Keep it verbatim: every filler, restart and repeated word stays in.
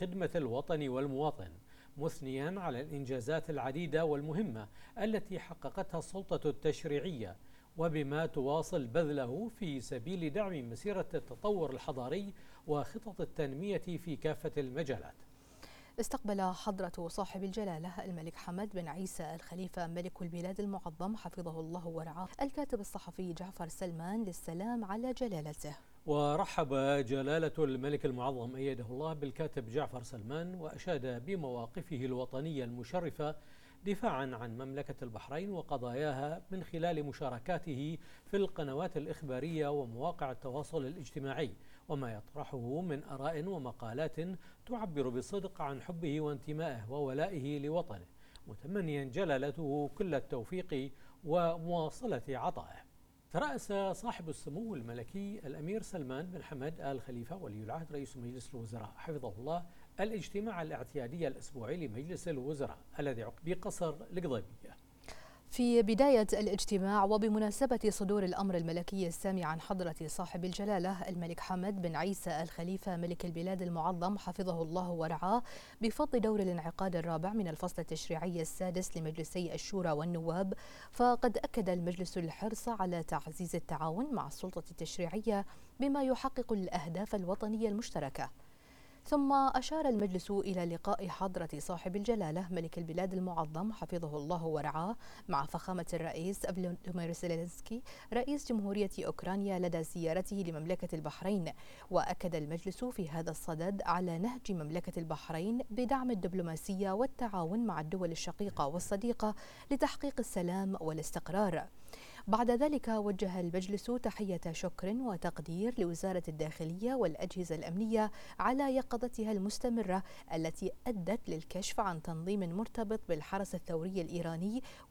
خدمة الوطن والمواطن، مثنيا على الإنجازات العديدة والمهمة التي حققتها السلطة التشريعية، وبما تواصل بذله في سبيل دعم مسيرة التطور الحضاري وخطط التنمية في كافة المجالات. استقبل حضرة صاحب الجلالة الملك حمد بن عيسى الخليفة ملك البلاد المعظم حفظه الله ورعاه الكاتب الصحفي جعفر سلمان للسلام على جلالته. ورحب جلالة الملك المعظم أيده الله بالكاتب جعفر سلمان، وأشاد بمواقفه الوطنية المشرفة دفاعا عن مملكة البحرين وقضاياها من خلال مشاركاته في القنوات الإخبارية ومواقع التواصل الاجتماعي، وما يطرحه من آراء ومقالات تعبر بصدق عن حبه وانتمائه وولائه لوطنه، متمنيا جلالته كل التوفيق ومواصلة عطائه. ترأس صاحب السمو الملكي الأمير سلمان بن حمد آل خليفة ولي العهد رئيس مجلس الوزراء حفظه الله الاجتماع الاعتيادي الأسبوعي لمجلس الوزراء الذي عقد بقصر القضيبية. في بداية الاجتماع وبمناسبة صدور الأمر الملكي السامي عن حضرة صاحب الجلالة الملك حمد بن عيسى الخليفة ملك البلاد المعظم حفظه الله ورعاه بفضل دور الانعقاد الرابع من الفصل التشريعي السادس لمجلسي الشورى والنواب، فقد أكد المجلس الحرص على تعزيز التعاون مع السلطة التشريعية بما يحقق الأهداف الوطنية المشتركة. ثم أشار المجلس إلى لقاء حضرة صاحب الجلالة ملك البلاد المعظم حفظه الله ورعاه مع فخامة الرئيس فلاديمير زيلينسكي رئيس جمهورية أوكرانيا لدى زيارته لمملكة البحرين، وأكد المجلس في هذا الصدد على نهج مملكة البحرين بدعم الدبلوماسية والتعاون مع الدول الشقيقة والصديقة لتحقيق السلام والاستقرار. بعد ذلك وجه المجلس تحية شكر وتقدير لوزارة الداخلية والأجهزة الأمنية على يقظتها المستمرة التي أدت للكشف عن تنظيم مرتبط بالحرس الثوري الإيراني